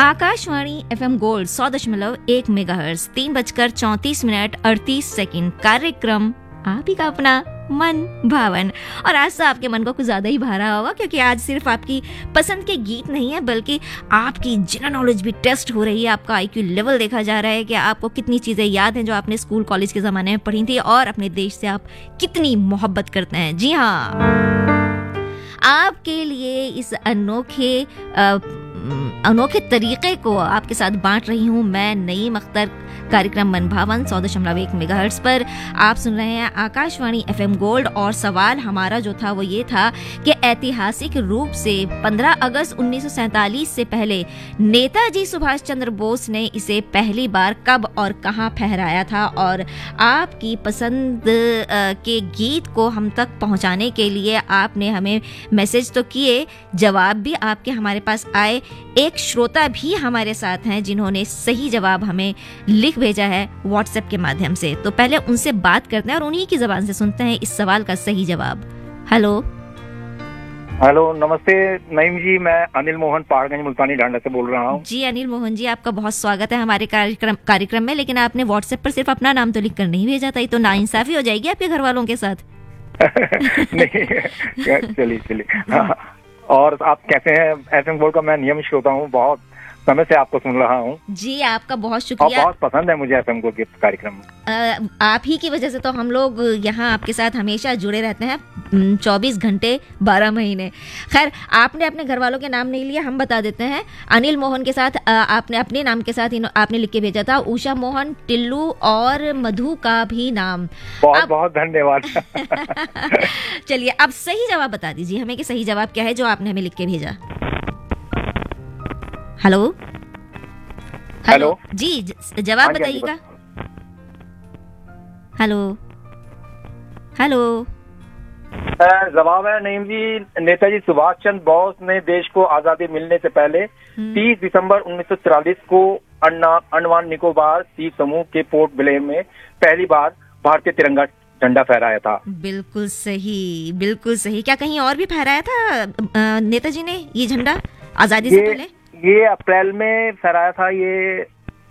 Akashvani FM gold 100.1 megahertz 3:34 कार्यक्रम आप ही का अपना मन भावन। और आज तो आपके मन को कुछ ज्यादा ही भा रहा होगा, क्योंकि आज सिर्फ आपकी पसंद के गीत नहीं है बल्कि आपकी जनरल नॉलेज भी टेस्ट हो रही है। आपका IQ लेवल देखा जा रहा है कि आपको कितनी चीजें याद हैं जो आपने स्कूल कॉलेज के जमाने में पढ़ी थी, और अपने देश से आप कितनी मोहब्बत करते हैं। जी हाँ, आपके लिए इस अनोखे तरीके को आपके साथ बांट रही हूँ मैं, नईम अख्तर। कार्यक्रम मन भावन 100.1 मेगाहर्ट्ज पर आप सुन रहे हैं आकाशवाणी FM गोल्ड। और सवाल हमारा जो था वो ये था कि ऐतिहासिक रूप से 15 अगस्त 1947 से पहले नेताजी सुभाष चंद्र बोस ने इसे पहली बार कब और कहां फहराया था। और आपकी पसंद के गीत को हम तक पहुंचाने के लिए आपने हमें मैसेज तो किए, जवाब भी आपके हमारे पास आए। एक श्रोता भी हमारे साथ हैं जिन्होंने सही जवाब हमें लिख भेजा है व्हाट्सएप के माध्यम से। तो पहले उनसे बात करते हैं और उन्हीं की जबान से सुनते हैं इस सवाल का सही जवाब। हेलो नमस्ते नईम जी, मैं अनिल मोहन पहाड़गंज मुल्तानी ढांडा से बोल रहा हूँ। जी अनिल मोहन जी, आपका बहुत स्वागत है हमारे कार्यक्रम में। लेकिन आपने व्हाट्सएप पर सिर्फ अपना नाम तो लिख कर नहीं भेजा था, ये तो नाइंसाफी हो जाएगी आपके घर वालों के साथ। नहीं, चलिए। हाँ। और आप कैसे हैं? FM गोल्ड का मैं नियमित श्रोता हूँ, बहुत समय से आपको सुन रहा हूँ। जी आपका बहुत शुक्रिया। बहुत पसंद है मुझे FM गोल्ड के कार्यक्रम। आप ही की वजह से तो हम लोग यहाँ आपके साथ हमेशा जुड़े रहते हैं 24 घंटे 12 महीने। खैर, आपने अपने घर वालों के नाम नहीं लिया, हम बता देते हैं। अनिल मोहन के साथ आपने अपने नाम के साथ आपने लिख के भेजा था उषा मोहन, टिल्लू और मधु का भी नाम। बहुत धन्यवाद। चलिए अब सही जवाब बता दीजिए हमें कि सही जवाब क्या है जो आपने हमें लिख के भेजा। हेलो जी, जवाब बताइएगा। हेलो जवाब है नईम जी, नेताजी सुभाष चंद्र बोस ने देश को आजादी मिलने से पहले 30 दिसंबर 1944 को अंडमान निकोबार द्वीप समूह के पोर्ट ब्लेयर में पहली बार भारतीय तिरंगा झंडा फहराया था। बिल्कुल सही। क्या कहीं और भी फहराया था नेताजी ने ये झंडा आजादी से पहले? ये अप्रैल में फहराया था। ये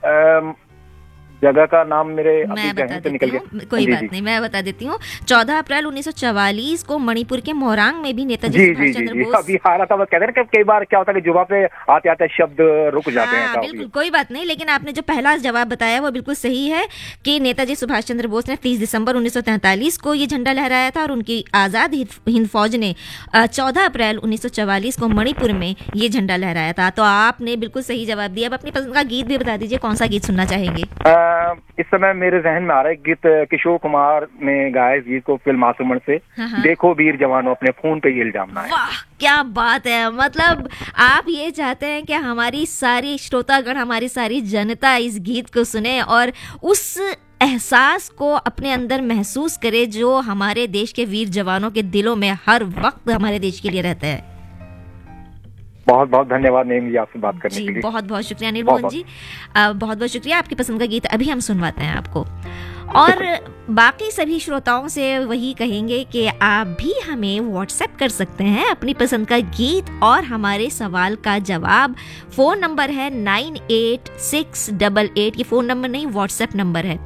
जगह का नाम मेरे अभी कहीं से निकल गया। कोई बात नहीं, मैं बता देती हूँ। 14 अप्रैल 1944 को मणिपुर के मोरांग में भी नेताजी सुभाष चंद्र बोस। अभी हारा था, कहते हैं ना कई बार क्या होता है कि जुबान पे आते आते शब्द रुक जाते हैं। बिल्कुल कोई बात नहीं, लेकिन आपने जो पहला जवाब बताया वो बिल्कुल सही है कि नेताजी सुभाष चंद्र बोस ने 30 दिसंबर 1943 को ये झंडा लहराया था, और उनकी आजाद हिंद फौज ने 14 अप्रैल 1944 को मणिपुर में ये झंडा लहराया था। तो आपने बिल्कुल सही जवाब दिया। अब अपनी पसंद का गीत भी बता दीजिए, कौन सा गीत सुनना चाहेंगे? इस समय मेरे जहन में आ रहा है गीत, किशोर ने गाया इस गीत को फिल्म आसुमन से। देखो वीर जवानों, अपने खून पे ये इल्जाम ना है। वाह क्या बात है! मतलब आप ये चाहते हैं कि हमारी सारी श्रोतागण, हमारी सारी जनता इस गीत को सुने और उस एहसास को अपने अंदर महसूस करे जो हमारे देश के वीर जवानों के दिलों में हर वक्त हमारे देश के लिए रहता है। बहुत बहुत धन्यवाद नेम जी, आपसे बात करने के लिए। बहुत बहुत शुक्रिया अनिल मोहन जी, बहुत बहुत शुक्रिया। आपकी पसंद का गीत अभी हम सुनवाते हैं आपको। और बाकी सभी श्रोताओं से वही कहेंगे कि आप भी हमें व्हाट्सएप कर सकते हैं अपनी पसंद का गीत और हमारे सवाल का जवाब। फोन नंबर है 986888, ये फोन नंबर नहीं व्हाट्सएप नंबर है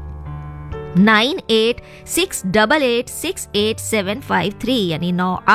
9868886875 यानी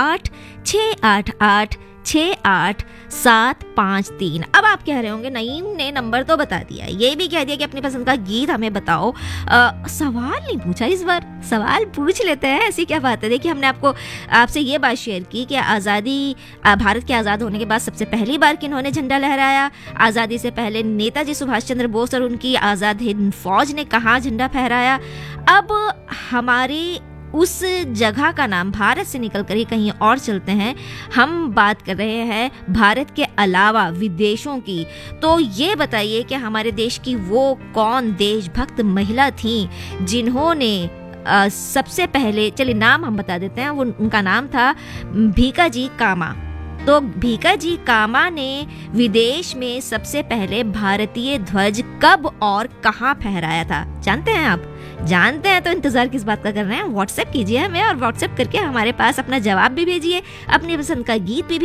9868886853। अब आप कह रहे होंगे नईम ने नंबर तो बता दिया, ये भी कह दिया कि अपनी पसंद का गीत हमें बताओ, सवाल नहीं पूछा। इस बार सवाल पूछ लेते हैं, ऐसी क्या बात है। देखिए, हमने आपसे ये बात शेयर की कि भारत के आज़ाद होने के बाद सबसे पहली बार किन्होंने झंडा लहराया। आज़ादी से पहले नेताजी सुभाष चंद्र बोस और उनकी आज़ाद हिंद फौज ने कहाँ झंडा फहराया। अब हमारी उस जगह का नाम भारत से निकलकर ही कहीं और चलते हैं। हम बात कर रहे हैं भारत के अलावा विदेशों की। तो ये बताइए कि हमारे देश की वो कौन देशभक्त महिला थी जिन्होंने सबसे पहले, चलिए नाम हम बता देते हैं, वो उनका नाम था भीकाजी कामा। तो भीकाजी कामा ने विदेश में सबसे पहले भारतीय ध्वज कब और कहाँ फहराया था? जानते हैं आप? जानते हैं तो इंतजार किस बात का कर रहे हैं? व्हाट्सएप कीजिए हमें और व्हाट्सएप करके हमारे पास अपना जवाब भी भेजिए, अपनी पसंद का गीत भी